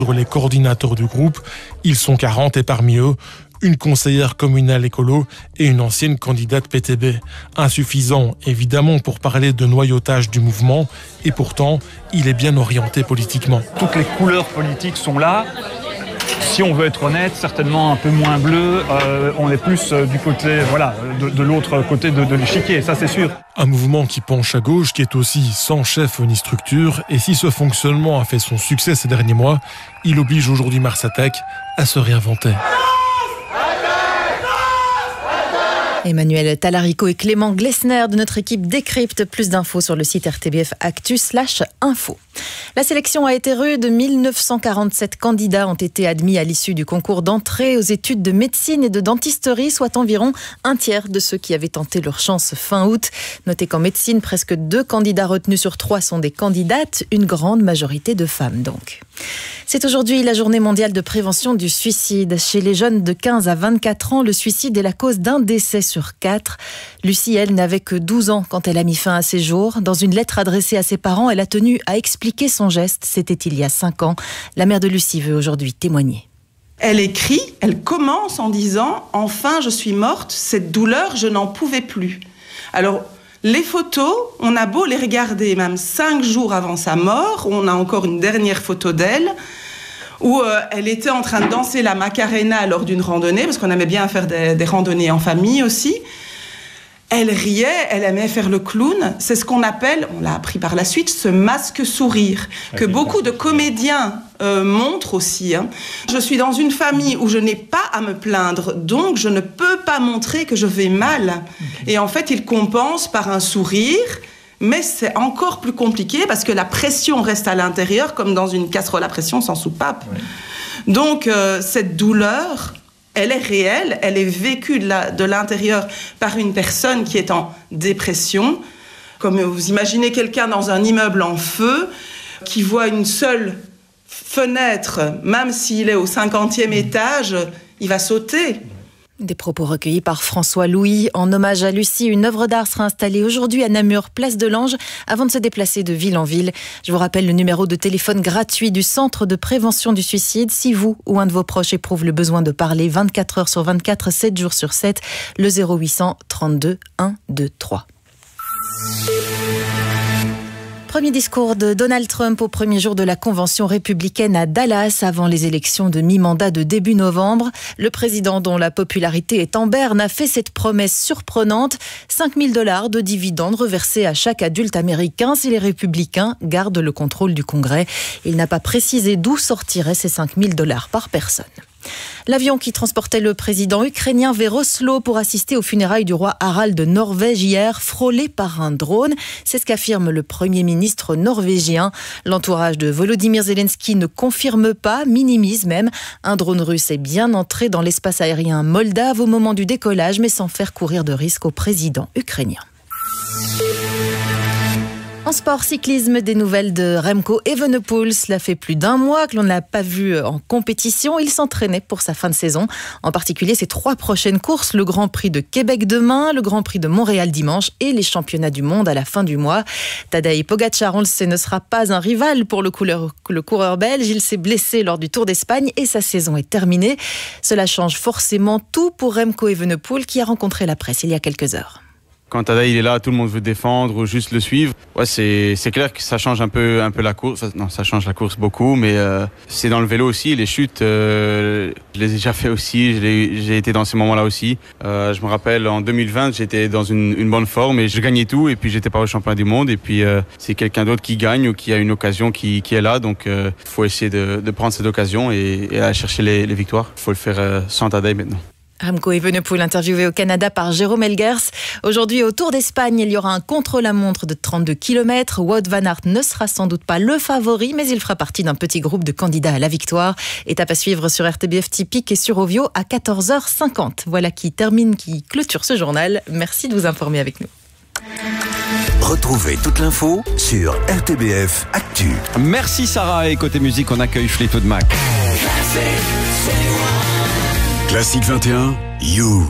Sur les coordinateurs du groupe, ils sont 40 et parmi eux, une conseillère communale écolo et une ancienne candidate PTB. Insuffisant, évidemment, pour parler de noyautage du mouvement, et pourtant, il est bien orienté politiquement. Toutes les couleurs politiques sont là. Si on veut être honnête, certainement un peu moins bleu, on est plus du côté, de l'autre côté de l'échiquier, ça c'est sûr. Un mouvement qui penche à gauche, qui est aussi sans chef ni structure, et si ce fonctionnement a fait son succès ces derniers mois, il oblige aujourd'hui Mars Attack à se réinventer. Emmanuel Talarico et Clément Glessner de notre équipe décryptent. Plus d'infos sur le site RTBF Actu/info. La sélection a été rude. 1947 candidats ont été admis à l'issue du concours d'entrée aux études de médecine et de dentisterie, soit environ un tiers de ceux qui avaient tenté leur chance fin août. Notez qu'en médecine, presque 2 candidats retenus sur 3 sont des candidates, une grande majorité de femmes donc. C'est aujourd'hui la journée mondiale de prévention du suicide. Chez les jeunes de 15 à 24 ans, le suicide est la cause d'un décès sur 4. Lucie, elle, n'avait que 12 ans quand elle a mis fin à ses jours. Dans une lettre adressée à ses parents, elle a tenu à expliquer son geste. C'était il y a 5 ans. La mère de Lucie veut aujourd'hui témoigner. Elle écrit, elle commence en disant « Enfin, je suis morte, cette douleur, je n'en pouvais plus ». Alors, les photos, on a beau les regarder, même 5 jours avant sa mort, on a encore une dernière photo d'elle, où elle était en train de danser la Macarena lors d'une randonnée, parce qu'on aimait bien faire des randonnées en famille aussi. Elle riait, elle aimait faire le clown. C'est ce qu'on appelle, on l'a appris par la suite, ce masque sourire, que beaucoup de comédiens montrent aussi. Je suis dans une famille où je n'ai pas à me plaindre, donc je ne peux pas montrer que je vais mal. Et en fait, il compense par un sourire. Mais c'est encore plus compliqué parce que la pression reste à l'intérieur, comme dans une casserole à pression sans soupape. Oui. Donc, cette douleur, elle est réelle, elle est vécue de l'intérieur par une personne qui est en dépression. Comme vous imaginez quelqu'un dans un immeuble en feu, qui voit une seule fenêtre, même s'il est au 50e étage, il va sauter. Des propos recueillis par François Louis. En hommage à Lucie, une œuvre d'art sera installée aujourd'hui à Namur, place de l'Ange, avant de se déplacer de ville en ville. Je vous rappelle le numéro de téléphone gratuit du Centre de prévention du suicide. Si vous ou un de vos proches éprouve le besoin de parler 24 heures sur 24, 7 jours sur 7, le 0800 32 123. Premier discours de Donald Trump au premier jour de la convention républicaine à Dallas avant les élections de mi-mandat de début novembre. Le président, dont la popularité est en berne, a fait cette promesse surprenante. $5 000 de dividendes reversés à chaque adulte américain si les républicains gardent le contrôle du Congrès. Il n'a pas précisé d'où sortiraient ces $5 000 par personne. L'avion qui transportait le président ukrainien vers Oslo pour assister aux funérailles du roi Harald de Norvège hier, frôlé par un drone. C'est ce qu'affirme le Premier ministre norvégien. L'entourage de Volodymyr Zelensky ne confirme pas, minimise même. Un drone russe est bien entré dans l'espace aérien moldave au moment du décollage, mais sans faire courir de risque au président ukrainien. En sport cyclisme, des nouvelles de Remco Evenepoel. Cela fait plus d'1 mois que l'on ne l'a pas vu en compétition. Il s'entraînait pour sa fin de saison. En particulier, ses 3 prochaines courses, le Grand Prix de Québec demain, le Grand Prix de Montréal dimanche et les championnats du monde à la fin du mois. Tadej Pogačar, on le sait, ne sera pas un rival pour le coureur belge. Il s'est blessé lors du Tour d'Espagne et sa saison est terminée. Cela change forcément tout pour Remco Evenepoel qui a rencontré la presse il y a quelques heures. Quand Tadej il est là, tout le monde veut défendre ou juste le suivre. Ouais, c'est clair que ça change un peu la course. Non, ça change la course beaucoup, mais c'est dans le vélo aussi. Les chutes, je les ai déjà fait aussi. J'ai été dans ces moments-là aussi. Je me rappelle en 2020, j'étais dans une bonne forme et je gagnais tout. Et puis j'étais pas au championnat du monde. Et puis c'est quelqu'un d'autre qui gagne ou qui a une occasion qui est là. Donc faut essayer de prendre cette occasion et aller chercher les victoires. Faut le faire sans Tadej maintenant. Remco Evenepoel interviewé au Canada par Jérôme Elgers. Aujourd'hui, au Tour d'Espagne, il y aura un contre-la-montre de 32 km. Wout van Aert ne sera sans doute pas le favori, mais il fera partie d'un petit groupe de candidats à la victoire. Étape à suivre sur RTBF Typique et sur Ovio à 14h50. Voilà qui clôture ce journal. Merci de vous informer avec nous. Retrouvez toute l'info sur RTBF Actu. Merci Sarah, et côté musique, on accueille Fleetwood Mac. Classique 21, You.